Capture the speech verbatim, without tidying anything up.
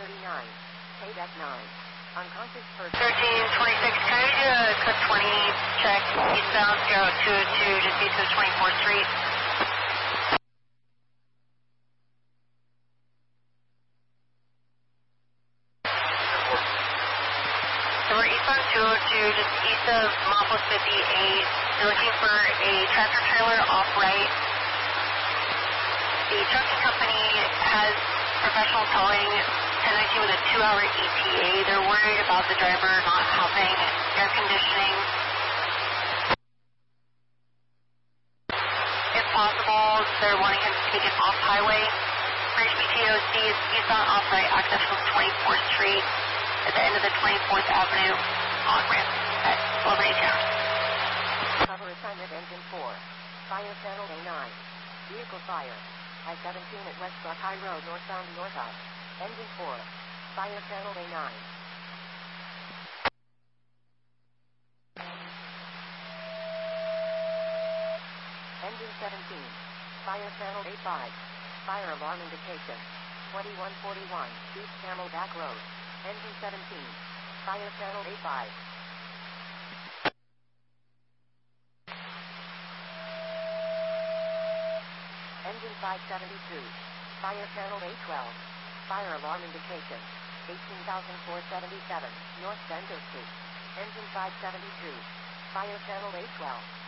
thirty-nine. Payback nine. Unconscious person. thirteen twenty-six, can I do a code twenty check eastbound, zero two two, just east of twenty-fourth Street? So we're eastbound two oh two, just east of Mopos fifty-eight. You're looking for a tractor trailer off right. The trucking company has professional towing ten nineteen with a two-hour E T A. They're worried about the driver not having air conditioning. If possible, they're wanting him to take it off highway. For H P T O C is eastbound off-right access from twenty-fourth Street at the end of the twenty-fourth Avenue on-ramp at eleven eighteen. Cover assignment engine four. Fire channel A nine. Vehicle fire. I seventeen at West Buck High Road northbound northbound. Engine four. Fire channel A nine. Engine seventeen. Fire channel A five. Fire alarm indication. twenty-one forty-one. East Camelback Road. Engine seventeen. Fire channel A five. Engine five seventy-two. Fire channel A twelve. Fire alarm indication. eighteen thousand four hundred seventy-seven. North Bender Street. Engine five seventy-two. Fire channel A twelve.